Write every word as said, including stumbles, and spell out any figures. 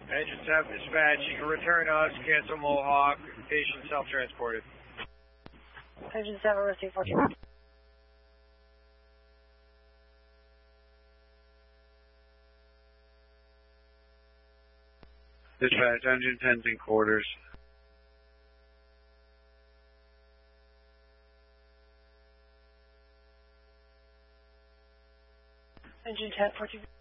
Engine seven dispatch, you can return us, cancel Mohawk, patient self-transported. Engine seven, receive fourteen. Dispatch, engine ten's in quarters. Engine ten, fourteen.